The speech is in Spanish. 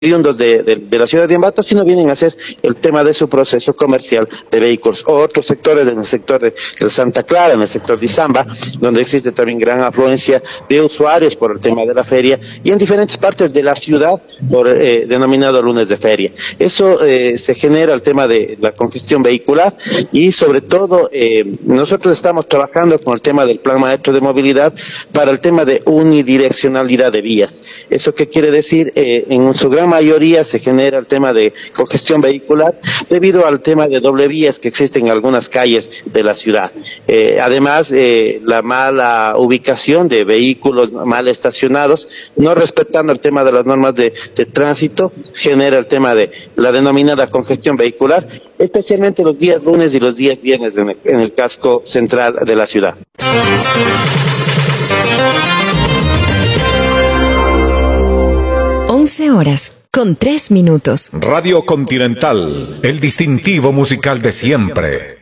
oriundos de la ciudad de Ambato, sino vienen a hacer el tema de su proceso comercial de vehículos. Otros sectores, en el sector de Santa Clara, en el sector de Izamba, donde existe también gran afluencia de usuarios por el tema de la feria, y en diferentes partes de la ciudad por denominado lunes de feria. Eso se genera el tema de la congestión vehicular y sobre todo nosotros estamos trabajando con el tema del Plan Maestro de Movilidad para el tema de unidireccionalidad de vías. ¿Eso qué quiere decir? En su gran mayoría se genera el tema de congestión vehicular debido al tema de doble vías que existen en algunas calles de la ciudad. Además, la mala ubicación de vehículos mal estacionados, no respetando el tema de las normas de tránsito, genera el tema de la denominada congestión vehicular, especialmente los días lunes y los días viernes en el casco central de la ciudad. 11:03. Radio Continental, el distintivo musical de siempre.